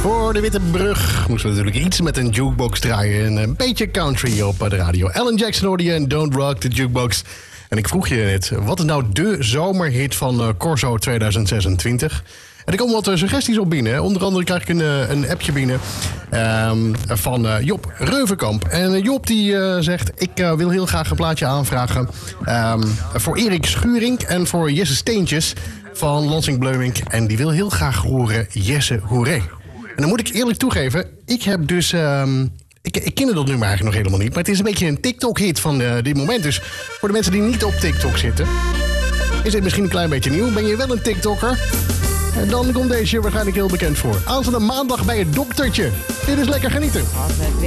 Voor de Witte Brug moesten we natuurlijk iets met een jukebox draaien. En een beetje country op de radio. Alan Jackson hoorde je en Don't Rock the Jukebox. En ik vroeg je net, wat is nou de zomerhit van Corso 2026? En er komen wat suggesties op binnen. Onder andere krijg ik een appje binnen van Job Reuvenkamp. En Job die zegt, ik wil heel graag een plaatje aanvragen voor Erik Schuring en voor Jesse Steentjes van Lansing Bleumink. En die wil heel graag horen Jesse Hoeré. En dan moet ik eerlijk toegeven, ik heb dus... Ik ken dat nummer eigenlijk nog helemaal niet. Maar het is een beetje een TikTok-hit van dit moment. Dus voor de mensen die niet op TikTok zitten, is dit misschien een klein beetje nieuw. Ben je wel een TikToker? En dan komt deze je waarschijnlijk heel bekend voor. Aanstaande maandag bij het doktertje. Dit is Lekker Genieten.